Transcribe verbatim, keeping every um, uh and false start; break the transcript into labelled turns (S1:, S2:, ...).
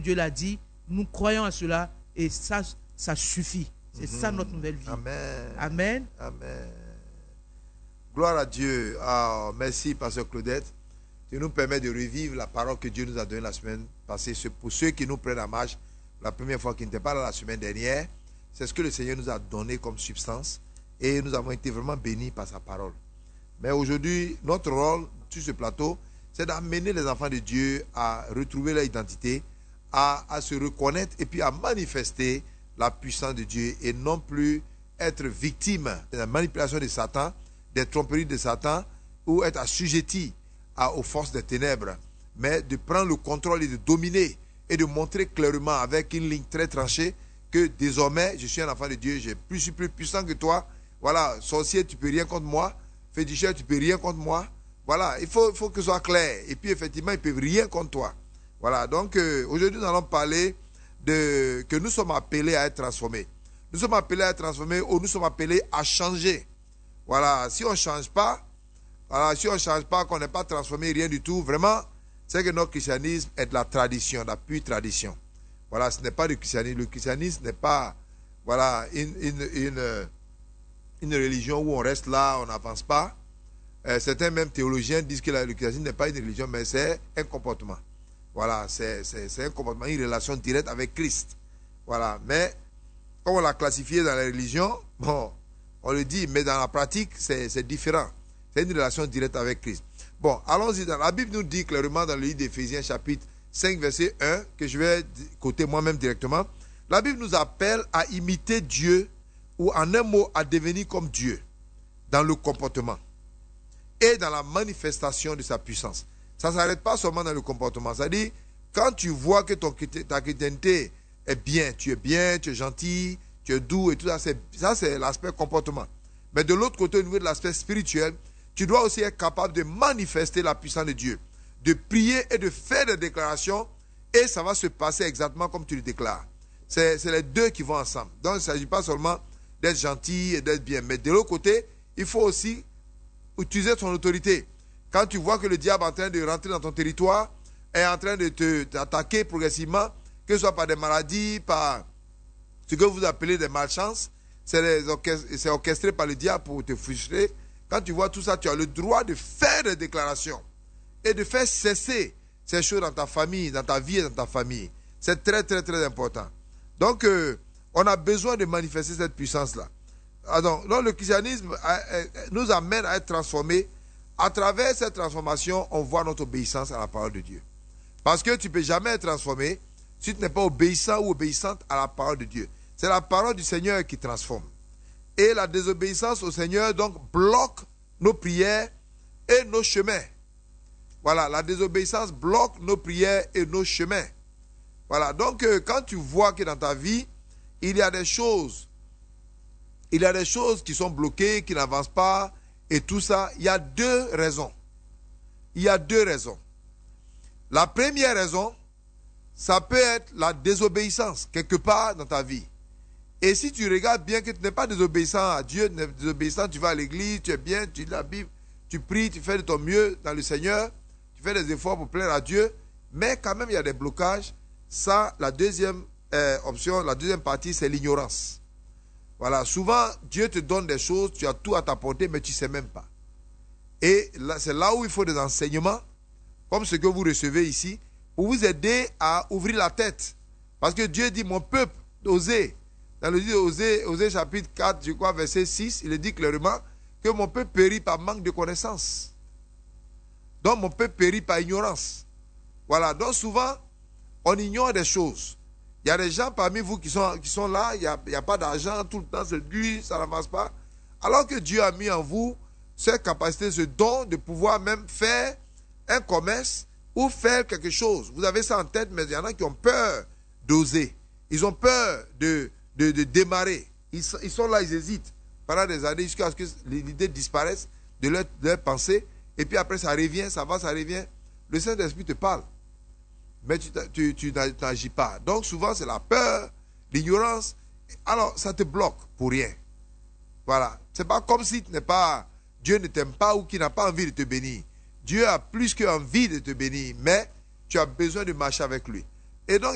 S1: Dieu l'a dit, nous croyons à cela et ça, ça suffit. C'est mm-hmm. ça notre nouvelle vie.
S2: Amen.
S1: Amen.
S2: Amen. Gloire à Dieu. Ah, merci, Pasteur Claudette. Tu nous permets de revivre la parole que Dieu nous a donnée la semaine passée. Pour ceux qui nous prennent en marche, la première fois qui n'étaient pas là la semaine dernière, c'est ce que le Seigneur nous a donné comme substance. Et nous avons été vraiment bénis par sa parole. Mais aujourd'hui, notre rôle sur ce plateau, c'est d'amener les enfants de Dieu à retrouver leur identité, à, à se reconnaître et puis à manifester la puissance de Dieu et non plus être victime de la manipulation de Satan, des tromperies de Satan ou être assujetti à, aux forces des ténèbres, mais de prendre le contrôle et de dominer et de montrer clairement avec une ligne très tranchée que désormais je suis un enfant de Dieu, je plus, suis plus puissant que toi. Voilà, sorcier, tu ne peux rien contre moi. Féticheur, tu ne peux rien contre moi. Voilà, il faut, il faut que ce soit clair. Et puis effectivement, ils ne peuvent rien contre toi. Voilà, donc euh, aujourd'hui nous allons parler de que nous sommes appelés à être transformés. Nous sommes appelés à être transformés ou nous sommes appelés à changer. Voilà, si on ne change pas, voilà, si on ne change pas, qu'on n'est pas transformé, rien du tout, vraiment, c'est que notre christianisme est de la tradition, de la pure tradition. Voilà, ce n'est pas du christianisme. Le christianisme n'est pas, voilà, une, une, une, une religion où on reste là, on n'avance pas. Euh, certains même théologiens disent que la, le christianisme n'est pas une religion, mais c'est un comportement. Voilà, c'est un comportement, une relation directe avec Christ. Voilà, mais comme on l'a classifié dans la religion, bon, on le dit, mais dans la pratique, c'est différent. C'est une relation directe avec Christ. Bon, allons-y. La Bible nous dit clairement dans le livre d'Éphésiens, chapitre cinq, verset un, que je vais côté moi-même directement. La Bible nous appelle à imiter Dieu, ou en un mot, à devenir comme Dieu, dans le comportement et dans la manifestation de sa puissance. Ça ne s'arrête pas seulement dans le comportement. C'est-à-dire, quand tu vois que ton, ta chrétienté est bien, tu es bien, tu es gentil, tu es doux et tout ça, ça c'est l'aspect comportement. Mais de l'autre côté, au niveau de l'aspect spirituel, tu dois aussi être capable de manifester la puissance de Dieu, de prier et de faire des déclarations, et ça va se passer exactement comme tu le déclares. C'est les deux qui vont ensemble. Donc, il ne s'agit pas seulement d'être gentil et d'être bien, mais de l'autre côté, il faut aussi utiliser ton autorité. Quand tu vois que le diable est en train de rentrer dans ton territoire, est en train de t'attaquer progressivement, que ce soit par des maladies, par ce que vous appelez des malchances, c'est orchestré, orchestré par le diable pour te frustrer. Quand tu vois tout ça, tu as le droit de faire des déclarations et de faire cesser ces choses dans ta famille, dans ta vie et dans ta famille. C'est très, très, très important. Donc, euh, on a besoin de manifester cette puissance-là. Donc, le christianisme nous amène à être transformés. À travers cette transformation, on voit notre obéissance à la parole de Dieu. Parce que tu ne peux jamais être transformé si tu n'es pas obéissant ou obéissante à la parole de Dieu. C'est la parole du Seigneur qui transforme. Et la désobéissance au Seigneur, donc, bloque nos prières et nos chemins. Voilà, la désobéissance bloque nos prières et nos chemins. Voilà, donc, euh, quand tu vois que dans ta vie, il y a des choses, il y a des choses qui sont bloquées, qui n'avancent pas, et tout ça, il y a deux raisons. Il y a deux raisons. La première raison, ça peut être la désobéissance, quelque part dans ta vie. Et si tu regardes bien que tu n'es pas désobéissant à Dieu, tu n'es désobéissant, tu vas à l'église, tu es bien, tu lis la Bible, tu pries, tu fais de ton mieux dans le Seigneur, tu fais des efforts pour plaire à Dieu, mais quand même il y a des blocages. Ça, la deuxième euh, option, la deuxième partie, c'est l'ignorance. Voilà, souvent, Dieu te donne des choses, tu as tout à t'apporter, mais tu ne sais même pas. Et c'est là où il faut des enseignements, comme ce que vous recevez ici, pour vous aider à ouvrir la tête. Parce que Dieu dit, mon peuple, Osée, dans le livre d'Osée, Osée chapitre quatre, je crois, verset six, il dit clairement que mon peuple périt par manque de connaissance. Donc, mon peuple périt par ignorance. Voilà, donc souvent, on ignore des choses. Il y a des gens parmi vous qui sont, qui sont là, il n'y a, il y a pas d'argent, tout le temps c'est dur, ça n'avance pas. Alors que Dieu a mis en vous cette capacité, ce don de pouvoir même faire un commerce ou faire quelque chose. Vous avez ça en tête, mais il y en a qui ont peur d'oser. Ils ont peur de, de, de démarrer. Ils, ils sont là, ils hésitent pendant des années jusqu'à ce que l'idée disparaisse de leur, de leur pensée. Et puis après, ça revient, ça va, ça revient. Le Saint-Esprit te parle. Mais tu, tu, tu n'agis pas. Donc souvent c'est la peur, l'ignorance. Alors ça te bloque pour rien. Voilà. C'est pas comme si tu n'es pas, Dieu ne t'aime pas ou qu'il n'a pas envie de te bénir. Dieu a plus qu'envie de te bénir, mais tu as besoin de marcher avec lui. Et donc